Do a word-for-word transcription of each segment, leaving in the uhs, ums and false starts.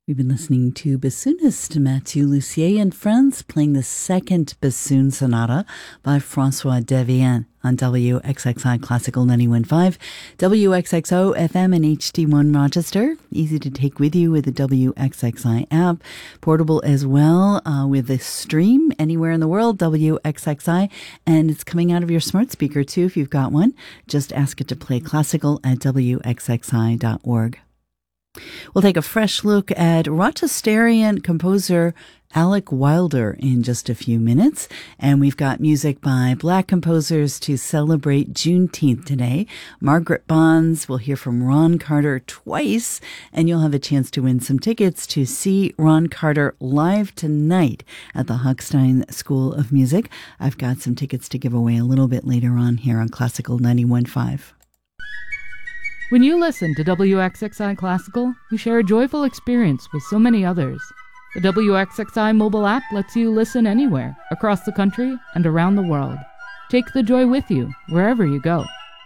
We've been listening to bassoonist Mathieu Lussier and friends playing the second bassoon sonata by François Devienne on W X X I Classical ninety-one point five, W X X O F M and H D one Rochester. Easy to take with you with the W X X I app. Portable as well uh, with the stream anywhere in the world, W X X I. And it's coming out of your smart speaker too if you've got one. Just ask it to play classical at W X X I dot org. We'll take a fresh look at Rochesterian composer Alec Wilder in just a few minutes. And we've got music by Black composers to celebrate Juneteenth today. Margaret Bonds, we'll hear from Ron Carter twice, and you'll have a chance to win some tickets to see Ron Carter live tonight at the Hochstein School of Music. I've got some tickets to give away a little bit later on here on Classical ninety-one point five. When you listen to W X X I Classical, you share a joyful experience with so many others. The W X X I mobile app lets you listen anywhere, across the country and around the world. Take the joy with you, wherever you go.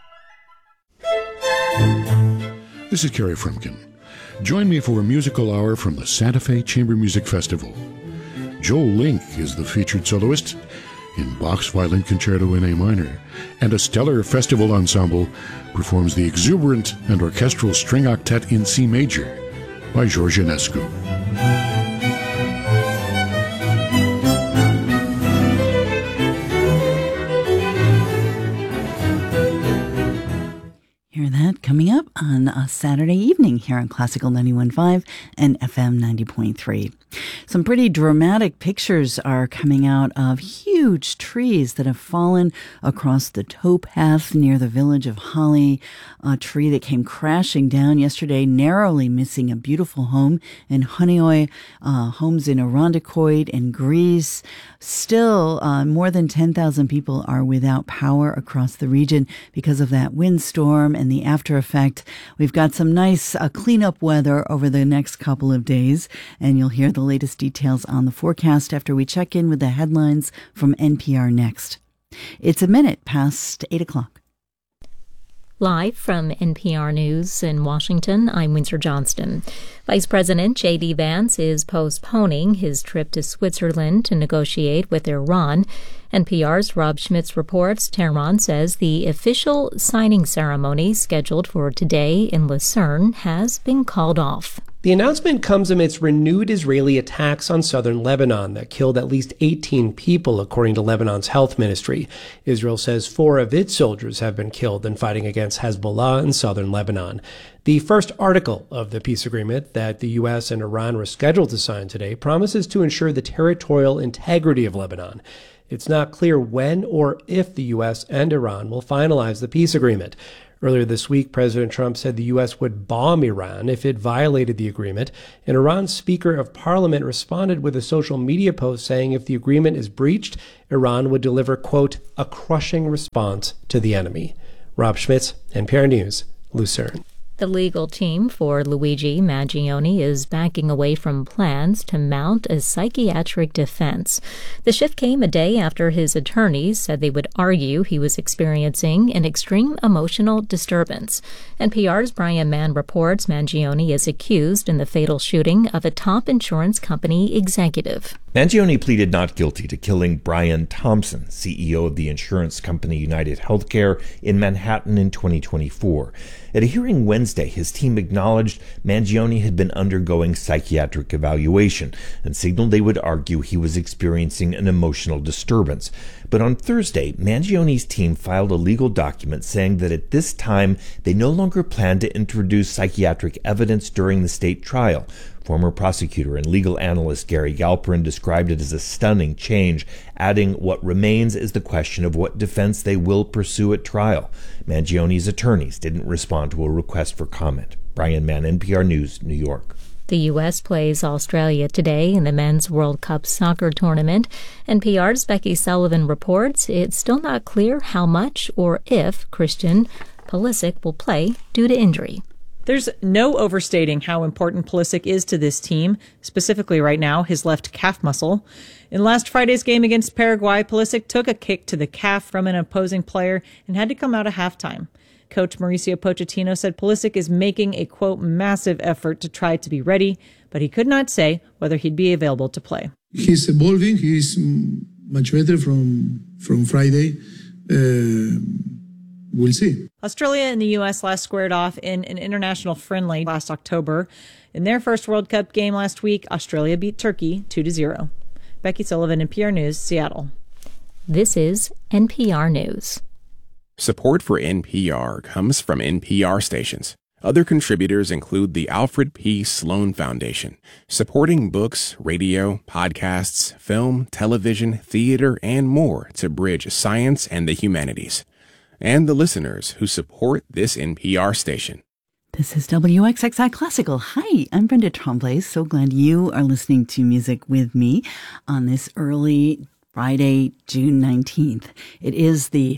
This is Kerry Frumkin. Join me for a musical hour from the Santa Fe Chamber Music Festival. Joel Link is the featured soloist in Bach's Violin Concerto in A minor, and a stellar festival ensemble performs the exuberant and orchestral string octet in C major by George Enescu. Hear that coming up on a Saturday evening here on Classical ninety-one point five and F M ninety point three. Some pretty dramatic pictures are coming out of huge trees that have fallen across the towpath near the village of Holly. A tree that came crashing down yesterday, narrowly missing a beautiful home in Honeoye, uh, homes in Irondequoit in Greece. Still, uh, more than ten thousand people are without power across the region because of that windstorm and the after effect. We've got some nice uh, cleanup weather over the next couple of days, and you'll hear the latest details on the forecast after we check in with the headlines from N P R next. It's a minute past eight o'clock. Live from N P R News in Washington, I'm Windsor Johnston. Vice President J D. Vance is postponing his trip to Switzerland to negotiate with Iran. N P R's Rob Schmitz reports Tehran says the official signing ceremony scheduled for today in Lucerne has been called off. The announcement comes amidst renewed Israeli attacks on southern Lebanon that killed at least eighteen people, according to Lebanon's health ministry. Israel says four of its soldiers have been killed in fighting against Hezbollah in southern Lebanon. The first article of the peace agreement that the U S and Iran were scheduled to sign today promises to ensure the territorial integrity of Lebanon. It's not clear when or if the U S and Iran will finalize the peace agreement. Earlier this week, President Trump said the U S would bomb Iran if it violated the agreement, and Iran's Speaker of Parliament responded with a social media post saying if the agreement is breached, Iran would deliver, quote, a crushing response to the enemy. Rob Schmitz, N P R News, Lucerne. The legal team for Luigi Mangione is backing away from plans to mount a psychiatric defense. The shift came a day after his attorneys said they would argue he was experiencing an extreme emotional disturbance. N P R's Brian Mann reports Mangione is accused in the fatal shooting of a top insurance company executive. Mangione pleaded not guilty to killing Brian Thompson, C E O of the insurance company United Healthcare, in Manhattan in twenty twenty-four. At a hearing Wednesday, his team acknowledged Mangione had been undergoing psychiatric evaluation and signaled they would argue he was experiencing an emotional disturbance. But on Thursday, Mangione's team filed a legal document saying that at this time they no longer plan to introduce psychiatric evidence during the state trial. Former prosecutor and legal analyst Gary Galperin described it as a stunning change, adding what remains is the question of what defense they will pursue at trial. Mangione's attorneys didn't respond to a request for comment. Brian Mann, N P R News, New York. The U S plays Australia today in the Men's World Cup soccer tournament. N P R's Becky Sullivan reports it's still not clear how much or if Christian Pulisic will play due to injury. There's no overstating how important Pulisic is to this team, specifically right now, his left calf muscle. In last Friday's game against Paraguay, Pulisic took a kick to the calf from an opposing player and had to come out at halftime. Coach Mauricio Pochettino said Pulisic is making a, quote, massive effort to try to be ready, but he could not say whether he'd be available to play. He's evolving. He's much better from from Friday. Uh, we'll see. Australia and the U S last squared off in an international friendly last October. In their first World Cup game last week, Australia beat Turkey two to zero. Becky Sullivan, N P R News, Seattle. This is N P R News. Support for N P R comes from N P R stations. Other contributors include the Alfred P. Sloan Foundation, supporting books, radio, podcasts, film, television, theater, and more to bridge science and the humanities. And the listeners who support this N P R station. This is W X X I Classical. Hi, I'm Brenda Tremblay. So glad you are listening to music with me on this early Friday, June nineteenth. It is the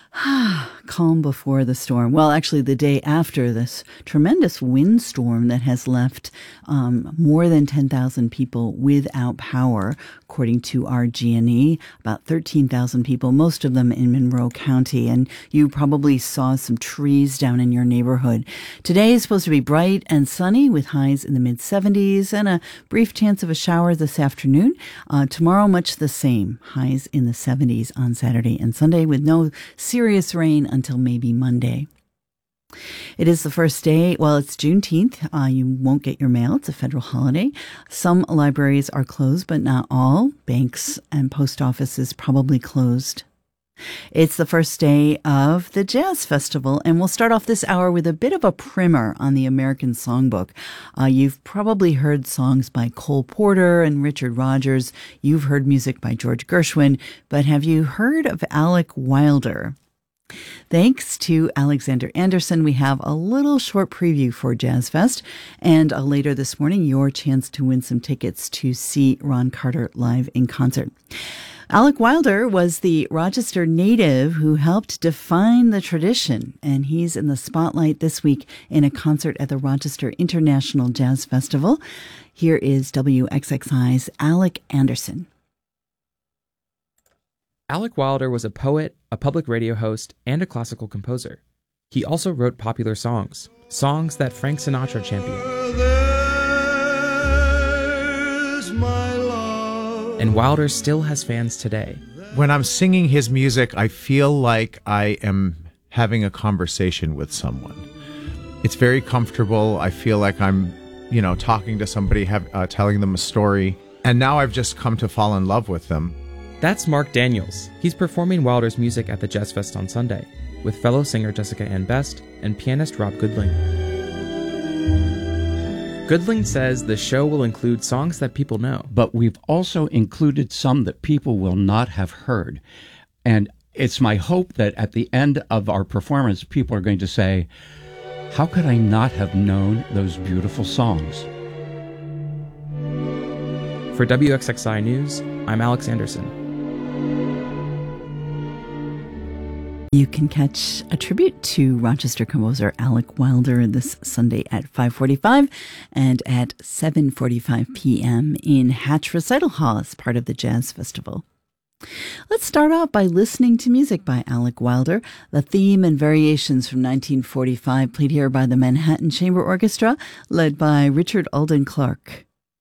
calm before the storm. Well, actually, the day after this tremendous windstorm that has left um, more than ten thousand people without power, according to R G and E, about thirteen thousand people, most of them in Monroe County. And you probably saw some trees down in your neighborhood. Today is supposed to be bright and sunny with highs in the mid seventies and a brief chance of a shower this afternoon. Uh, tomorrow, much the same. Highs in the seventies on Saturday and Sunday with no serious rain until maybe Monday. It is the first day, well, it's Juneteenth. Uh, you won't get your mail. It's a federal holiday. Some libraries are closed, but not all. Banks and post offices probably closed. It's the first day of the Jazz Festival, and we'll start off this hour with a bit of a primer on the American Songbook. Uh, you've probably heard songs by Cole Porter and Richard Rodgers. You've heard music by George Gershwin, but have you heard of Alec Wilder? Thanks to Alexander Anderson, we have a little short preview for Jazz Fest, and uh, later this morning, your chance to win some tickets to see Ron Carter live in concert. Alec Wilder was the Rochester native who helped define the tradition, and he's in the spotlight this week in a concert at the Rochester International Jazz Festival. Here is W X X I's Alec Anderson. Alec Wilder was a poet, a public radio host, and a classical composer. He also wrote popular songs, songs that Frank Sinatra championed. And Wilder still has fans today. When I'm singing his music, I feel like I am having a conversation with someone. It's very comfortable. I feel like I'm, you know, talking to somebody, have, uh, telling them a story. And now I've just come to fall in love with them. That's Mark Daniels. He's performing Wilder's music at the Jazz Fest on Sunday, with fellow singer Jessica Ann Best and pianist Rob Goodling. Goodling says the show will include songs that people know. But we've also included some that people will not have heard. And it's my hope that at the end of our performance, people are going to say, how could I not have known those beautiful songs? For W X X I News, I'm Alex Anderson. You can catch a tribute to Rochester composer Alec Wilder this Sunday at five forty-five and at seven forty-five p.m. in Hatch Recital Hall as part of the Jazz Festival. Let's start out by listening to music by Alec Wilder, the theme and variations from nineteen forty-five played here by the Manhattan Chamber Orchestra, led by Richard Alden Clark.